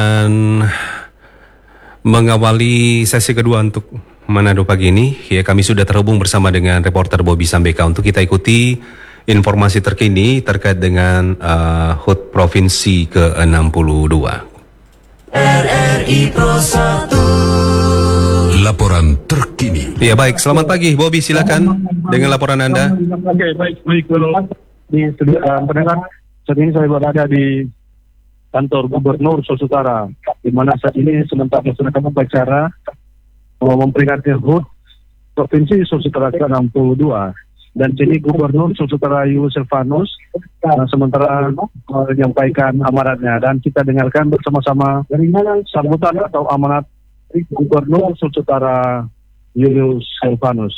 Dan mengawali sesi kedua untuk Manado pagi ini, ya kami sudah terhubung bersama dengan reporter Bobby Sambeka untuk kita ikuti informasi terkini terkait dengan HUT Provinsi ke-62. RRI Pro 1. Laporan terkini. Ya baik, selamat pagi Bobby, silakan dengan laporan Anda. Oke, baik di pendengar. Saat ini saya berada di kantor Gubernur Sulawesi Utara, di mana saat ini sementara melaksanakan upacara memperingati HUT Provinsi Sulawesi Utara ke-62. Dan sini Gubernur Sulawesi Utara Julius Silvanus sementara menyampaikan amanatnya, dan kita dengarkan bersama-sama sambutan atau amanat Gubernur Sulawesi Utara Julius Silvanus.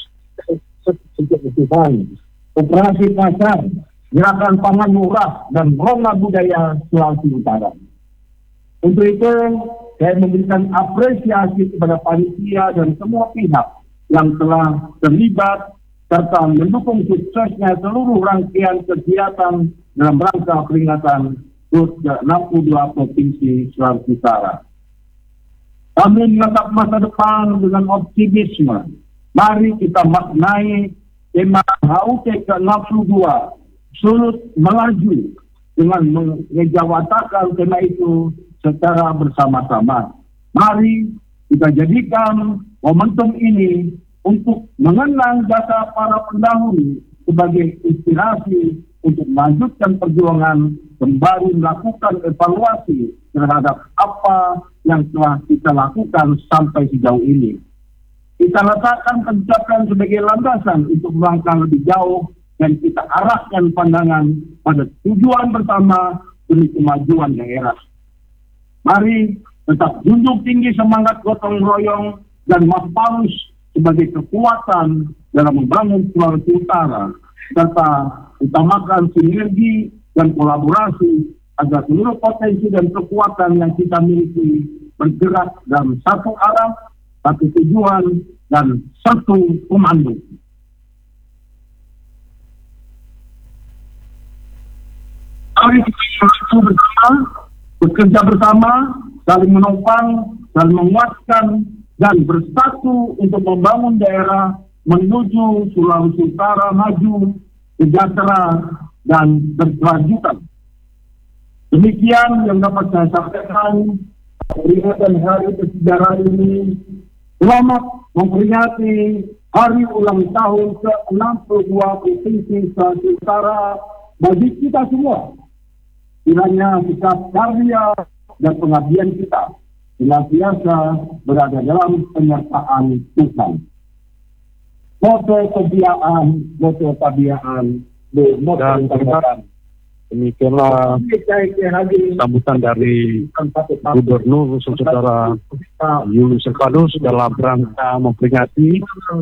Operasi pasar, gerakan pangan murah, dan rongga budaya Sulawesi Utara. Untuk itu, saya memberikan apresiasi kepada panitia dan semua pihak yang telah terlibat serta mendukung suksesnya seluruh rangkaian kegiatan dalam rangka peringatan HUT ke-62 Provinsi Sulawesi Utara. Kami menatap masa depan dengan optimisme. Mari kita maknai tema HUT ke-62 sulut melaju dengan mengejawatakan tema itu secara bersama-sama. Mari kita jadikan momentum ini untuk mengenang jasa para pendahulu sebagai inspirasi untuk melanjutkan perjuangan, kembali melakukan evaluasi terhadap apa yang telah kita lakukan sampai sejauh ini. Kita letakkan kebijakan sebagai landasan untuk melangkah lebih jauh, dan kita arahkan pandangan pada tujuan bersama demi kemajuan daerah. Mari tetap junjung tinggi semangat gotong royong dan Mapalus sebagai kekuatan dalam membangun Sulawesi Utara, serta utamakan sinergi dan kolaborasi agar seluruh potensi dan kekuatan yang kita miliki bergerak dalam satu arah, satu tujuan, dan satu komando. Mari kita bekerja bersama, saling menopang, saling menguatkan, dan bersatu untuk membangun daerah menuju Sulawesi Utara maju, sejahtera, dan berkelanjutan. Demikian yang dapat saya sampaikan. Peringatan hari bersejarah ini, selamat memperingati hari ulang tahun ke-62 Provinsi Sulawesi Utara bagi kita semua. Kiranya sikap karya dan pengabdian kita senantiasa berada dalam penyertaan Tuhan. Moto kebiaan, Demikianlah sambutan dari Gubernur Sulawesi Utara Julius Silvanus dalam rangka memperingati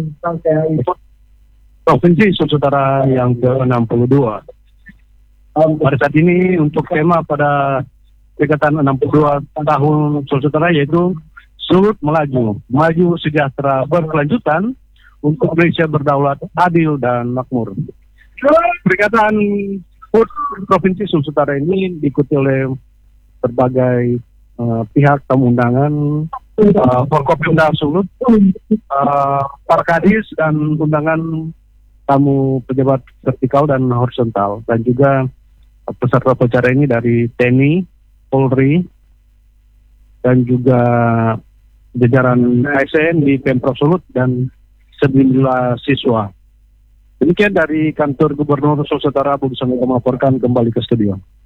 Provinsi Sulawesi Utara yang ke-62. Pada saat ini untuk tema pada peringatan 62 tahun Sulawesi Utara yaitu sulut melaju, maju sejahtera berkelanjutan untuk Indonesia berdaulat, adil, dan makmur. Peringatan HUT Provinsi Sulawesi Utara ini diikuti oleh berbagai pihak tamu undangan, Forkopimda Sulut, Parkadis, dan undangan tamu pejabat vertikal dan horizontal, dan juga peserta acara ini dari TNI, Polri, dan juga jajaran ASN di Pemprov Sulut dan sejumlah siswa. Demikian dari kantor Gubernur Sulawesi Utara, Bobby Sambeka melaporkan kembali ke studio.